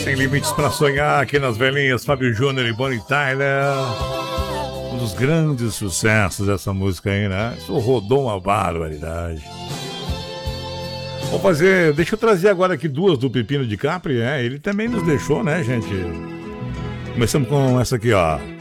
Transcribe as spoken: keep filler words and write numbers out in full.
Sem Limites pra Sonhar, aqui nas velhinhas, Fábio Júnior e Bonnie Tyler. Um dos grandes sucessos dessa música aí, né? Isso rodou uma barbaridade. Vou fazer, deixa eu trazer agora aqui duas do Pepino de Capri, é, ele também nos deixou, né, gente? Começamos com essa aqui, ó.